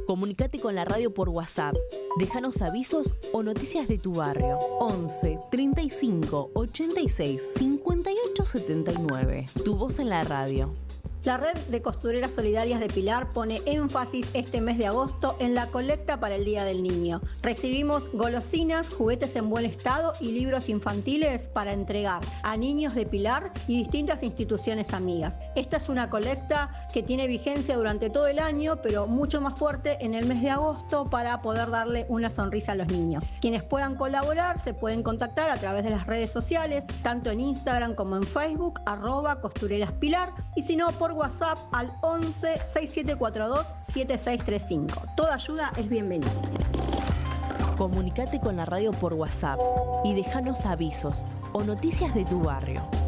Comunicate con la radio por WhatsApp. Déjanos avisos o noticias de tu barrio. 11 35 86 58 79. Tu voz en la radio. La Red de Costureras Solidarias de Pilar pone énfasis este mes de agosto en la colecta para el Día del Niño. Recibimos golosinas, juguetes en buen estado y libros infantiles para entregar a niños de Pilar y distintas instituciones amigas. Esta es una colecta que tiene vigencia durante todo el año, pero mucho más fuerte en el mes de agosto para poder darle una sonrisa a los niños. Quienes puedan colaborar se pueden contactar a través de las redes sociales, tanto en Instagram como en Facebook, @costureraspilar, y si no, por WhatsApp al 11 6742 7635. Toda ayuda es bienvenida. Comunicate con la radio por WhatsApp y déjanos avisos o noticias de tu barrio.